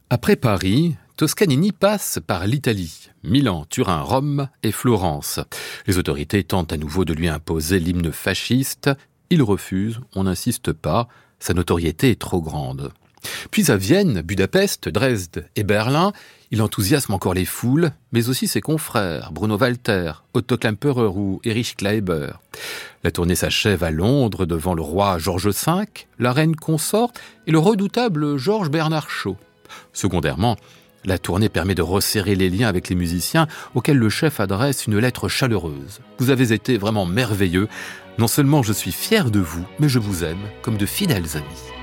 Après Paris, Toscanini passe par l'Italie, Milan, Turin, Rome et Florence. Les autorités tentent à nouveau de lui imposer l'hymne fasciste. Il refuse, on n'insiste pas, sa notoriété est trop grande. Puis à Vienne, Budapest, Dresde et Berlin, il enthousiasme encore les foules, mais aussi ses confrères, Bruno Walter, Otto Klemperer ou Erich Kleiber. La tournée s'achève à Londres devant le roi George V, la reine consorte et le redoutable Georges Bernard Shaw. Secondairement, la tournée permet de resserrer les liens avec les musiciens auxquels le chef adresse une lettre chaleureuse. Vous avez été vraiment merveilleux. Non seulement je suis fier de vous, mais je vous aime comme de fidèles amis.